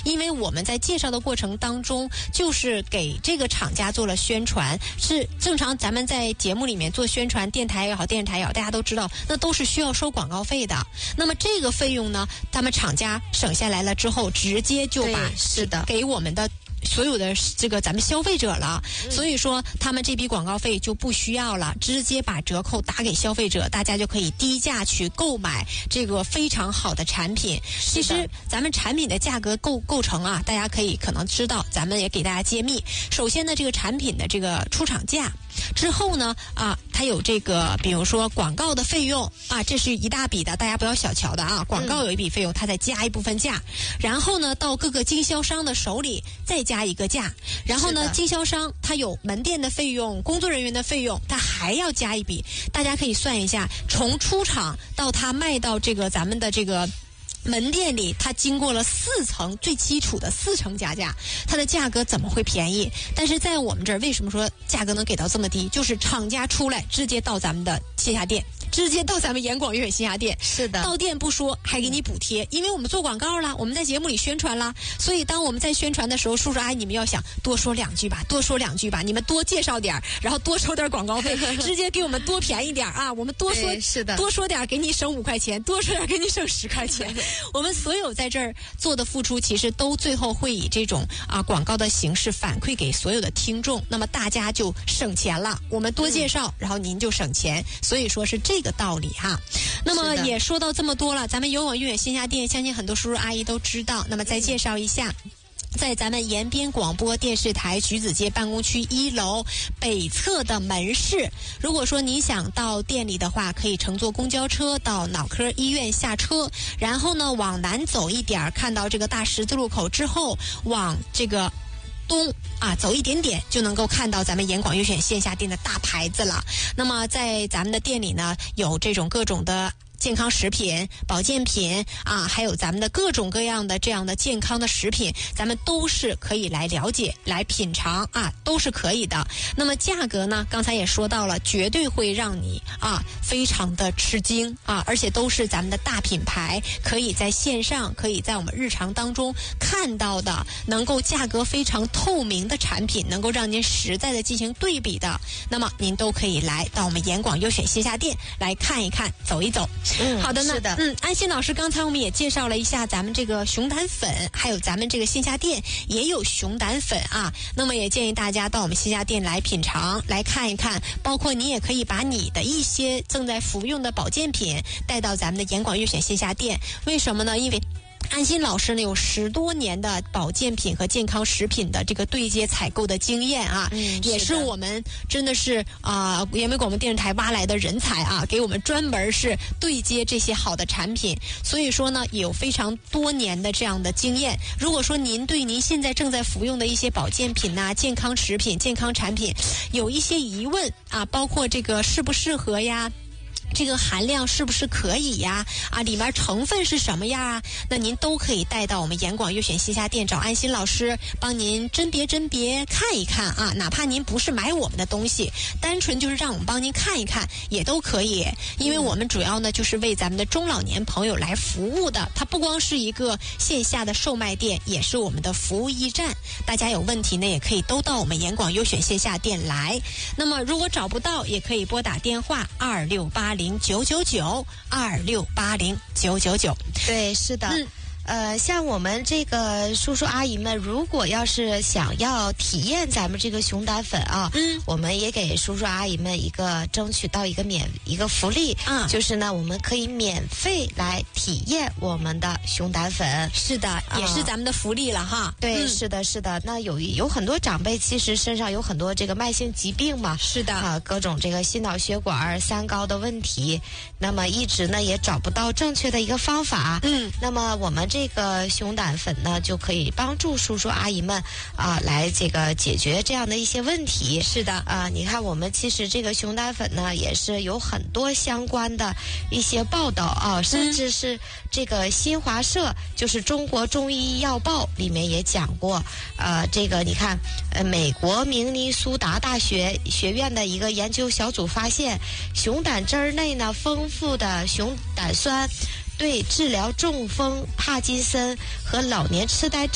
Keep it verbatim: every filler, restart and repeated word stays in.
因为我们在介绍的过程当中，就是给这个厂家做了宣传。是正常咱们在节目里面做宣传，电台也好，电视台也好，大家都知道，那都是需要收广告费的。那么这个费用呢，他们厂家省下来了之后，直接就把是的给我们的所有的这个咱们消费者了，所以说他们这笔广告费就不需要了，直接把折扣打给消费者，大家就可以低价去购买这个非常好的产品。其实咱们产品的价格构构成啊，大家可以可能知道，咱们也给大家揭秘。首先呢，这个产品的这个出厂价。之后呢，啊，它有这个，比如说广告的费用啊，这是一大笔的，大家不要小瞧的啊。广告有一笔费用，它再加一部分价，然后呢，到各个经销商的手里再加一个价，然后呢，经销商它有门店的费用、工作人员的费用，它还要加一笔。大家可以算一下，从出厂到它卖到这个咱们的这个。门店里，它经过了四层最基础的四层加价，它的价格怎么会便宜？但是在我们这儿，为什么说价格能给到这么低？就是厂家出来直接到咱们的线下店，直接到咱们严广悦线下店。 是的， 到店不说，还给你补贴，因为我们做广告了，我们在节目里宣传啦，所以当我们在宣传的时候，叔叔阿姨你们要想多说两句吧，多说两句吧，你们多介绍点，然后多收点广告费，直接给我们多便宜点啊！我们多说是的， 多说点给你省五块钱，多说点给你省十块钱。我们所有在这儿做的付出，其实都最后会以这种啊广告的形式反馈给所有的听众，那么大家就省钱了。我们多介绍，嗯、然后您就省钱，所以说是这个道理哈。那么也说到这么多了，咱们有网悦线下店，相信很多叔叔阿姨都知道。那么再介绍一下。嗯在咱们延边广播电视台橘子街办公区一楼北侧的门市，如果说你想到店里的话，可以乘坐公交车到脑科医院下车，然后呢往南走一点，看到这个大十字路口之后，往这个东啊走一点点就能够看到咱们严广悦选线下店的大牌子了。那么在咱们的店里呢，有这种各种的健康食品、保健品啊，还有咱们的各种各样的这样的健康的食品，咱们都是可以来了解、来品尝啊，都是可以的。那么价格呢，刚才也说到了，绝对会让你啊非常的吃惊啊，而且都是咱们的大品牌，可以在线上、可以在我们日常当中看到的，能够价格非常透明的产品，能够让您实在的进行对比的，那么您都可以来到我们严广优选线下店来看一看、走一走。 嗯， 好的呢， 是的， 嗯，安心老师，刚才我们也介绍了一下咱们这个熊胆粉，还有咱们这个线下店也有熊胆粉啊。那么也建议大家到我们线下店来品尝，来看一看，包括你也可以把你的一些正在服用的保健品带到咱们的严广悦选线下店。为什么呢？因为安心老师呢有十多年的保健品和健康食品的这个对接采购的经验啊， 嗯、 也是我们真的是啊延边广播电视台挖来的人才啊，给我们专门是对接这些好的产品，所以说呢也有非常多年的这样的经验。如果说您对您现在正在服用的一些保健品呐、啊、健康食品、健康产品有一些疑问啊，包括这个适不适合呀，这个含量是不是可以呀？啊，里面成分是什么呀？那您都可以带到我们严广悦选线下店找安心老师帮您甄别甄别看一看啊。哪怕您不是买我们的东西，单纯就是让我们帮您看一看也都可以。因为我们主要呢就是为咱们的中老年朋友来服务的，它不光是一个线下的售卖店，也是我们的服务驿站。大家有问题呢，也可以都到我们严广优选线下店来。那么如果找不到，也可以拨打电话二六八零九九九二六八零九九九。 对，是的。嗯呃，像我们这个叔叔阿姨们，如果要是想要体验咱们这个熊胆粉啊，嗯，我们也给叔叔阿姨们一个争取到一个免一个福利，啊，就是呢，我们可以免费来体验我们的熊胆粉。 是的，也是咱们的福利了哈。 啊、对、嗯，是的，是的。那有有很多长辈其实身上有很多这个慢性疾病嘛， 是的啊，各种这个心脑血管、三高的问题，那么一直呢也找不到正确的一个方法，嗯，那么我们这。这个熊胆粉呢，就可以帮助叔叔阿姨们啊，来这个解决这样的一些问题。 是的啊，你看我们其实这个熊胆粉呢，也是有很多相关的一些报道啊，甚至是这个新华社，就是中国中医药报里面也讲过，呃，这个你看，呃，美国明尼苏达大学学院的一个研究小组发现，熊胆汁儿内呢丰富的熊胆酸。对治疗中风、帕金森和老年痴呆症